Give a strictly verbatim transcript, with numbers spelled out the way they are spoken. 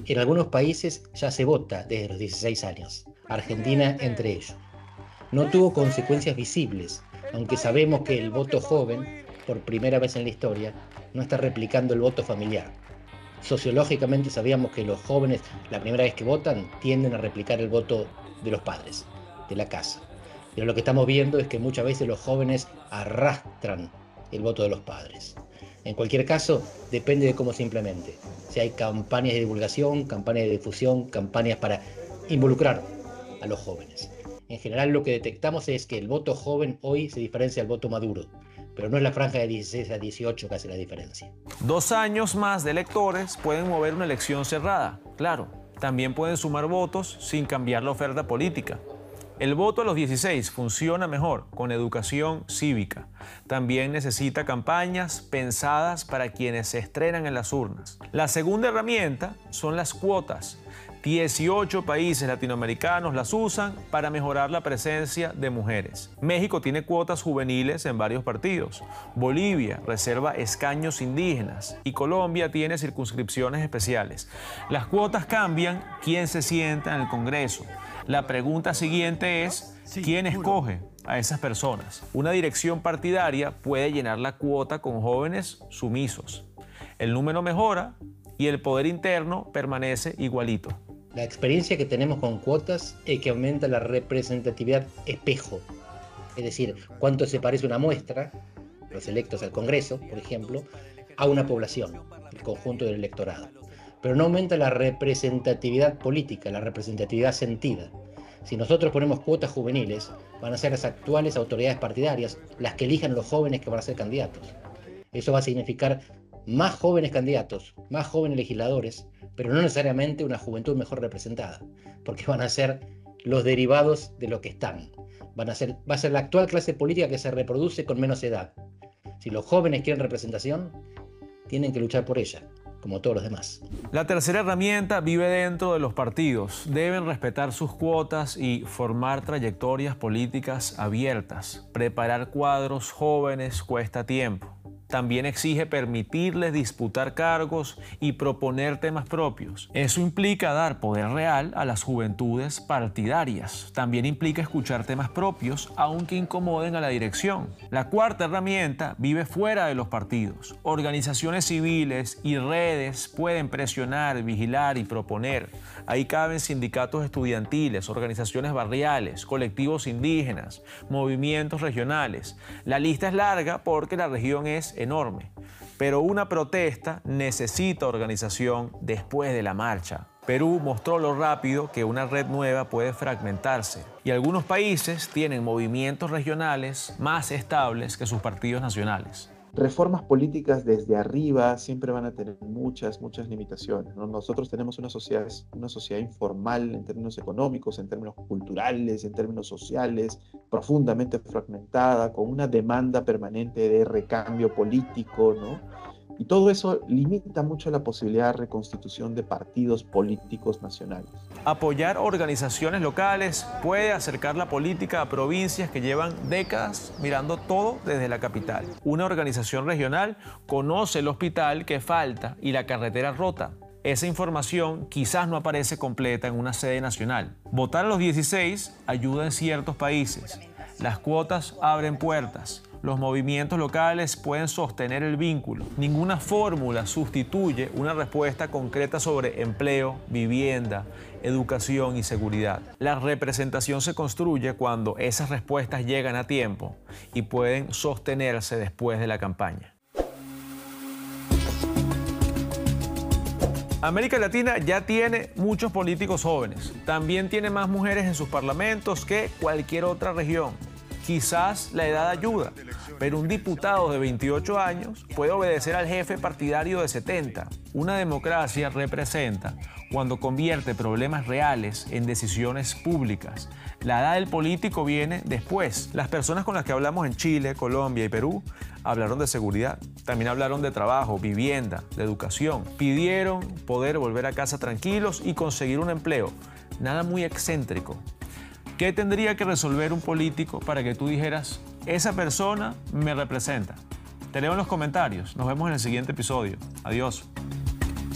En algunos países ya se vota desde los dieciséis años, Argentina entre ellos. No tuvo consecuencias visibles, aunque sabemos que el voto joven, por primera vez en la historia, no está replicando el voto familiar. Sociológicamente sabíamos que los jóvenes, la primera vez que votan, tienden a replicar el voto de los padres, de la casa. Pero lo que estamos viendo es que muchas veces los jóvenes arrastran el voto de los padres. En cualquier caso, depende de cómo se implemente. Si hay campañas de divulgación, campañas de difusión, campañas para involucrar a los jóvenes. En general, lo que detectamos es que el voto joven hoy se diferencia del voto maduro, pero no es la franja de dieciséis a dieciocho que hace la diferencia. Dos años más de electores pueden mover una elección cerrada, claro. También pueden sumar votos sin cambiar la oferta política. El voto a los dieciséis funciona mejor con educación cívica. También necesita campañas pensadas para quienes se estrenan en las urnas. La segunda herramienta son las cuotas. dieciocho países latinoamericanos las usan para mejorar la presencia de mujeres. México tiene cuotas juveniles en varios partidos. Bolivia reserva escaños indígenas y Colombia tiene circunscripciones especiales. Las cuotas cambian quién se sienta en el Congreso. La pregunta siguiente es, ¿quién escoge a esas personas? Una dirección partidaria puede llenar la cuota con jóvenes sumisos. El número mejora y el poder interno permanece igualito. La experiencia que tenemos con cuotas es que aumenta la representatividad espejo. Es decir, cuánto se parece una muestra, los electos al Congreso, por ejemplo, a una población, el conjunto del electorado. Pero no aumenta la representatividad política, la representatividad sentida. Si nosotros ponemos cuotas juveniles, van a ser las actuales autoridades partidarias las que elijan a los jóvenes que van a ser candidatos. Eso va a significar más jóvenes candidatos, más jóvenes legisladores, pero no necesariamente una juventud mejor representada, porque van a ser los derivados de lo que están. Van a ser, va a ser la actual clase política que se reproduce con menos edad. Si los jóvenes quieren representación, tienen que luchar por ella, como todos los demás. La tercera herramienta vive dentro de los partidos. Deben respetar sus cuotas y formar trayectorias políticas abiertas. Preparar cuadros jóvenes cuesta tiempo. También exige permitirles disputar cargos y proponer temas propios. Eso implica dar poder real a las juventudes partidarias. También implica escuchar temas propios, aunque incomoden a la dirección. La cuarta herramienta vive fuera de los partidos. Organizaciones civiles y redes pueden presionar, vigilar y proponer. Ahí caben sindicatos estudiantiles, organizaciones barriales, colectivos indígenas, movimientos regionales. La lista es larga porque la región es enorme, pero una protesta necesita organización después de la marcha. Perú mostró lo rápido que una red nueva puede fragmentarse y algunos países tienen movimientos regionales más estables que sus partidos nacionales. Reformas políticas desde arriba siempre van a tener muchas, muchas limitaciones, ¿no? Nosotros tenemos una sociedad, una sociedad informal en términos económicos, en términos culturales, en términos sociales, profundamente fragmentada, con una demanda permanente de recambio político, ¿no? Y todo eso limita mucho la posibilidad de reconstitución de partidos políticos nacionales. Apoyar organizaciones locales puede acercar la política a provincias que llevan décadas mirando todo desde la capital. Una organización regional conoce el hospital que falta y la carretera rota. Esa información quizás no aparece completa en una sede nacional. Votar a los dieciséis ayuda en ciertos países. Las cuotas abren puertas. Los movimientos locales pueden sostener el vínculo. Ninguna fórmula sustituye una respuesta concreta sobre empleo, vivienda, educación y seguridad. La representación se construye cuando esas respuestas llegan a tiempo y pueden sostenerse después de la campaña. América Latina ya tiene muchos políticos jóvenes. También tiene más mujeres en sus parlamentos que cualquier otra región. Quizás la edad ayuda, pero un diputado de veintiocho años puede obedecer al jefe partidario de setenta. Una democracia representa cuando convierte problemas reales en decisiones públicas. La edad del político viene después. Las personas con las que hablamos en Chile, Colombia y Perú hablaron de seguridad, también hablaron de trabajo, vivienda, de educación. Pidieron poder volver a casa tranquilos y conseguir un empleo. Nada muy excéntrico. ¿Qué tendría que resolver un político para que tú dijeras, esa persona me representa? Te leo en los comentarios. Nos vemos en el siguiente episodio. Adiós.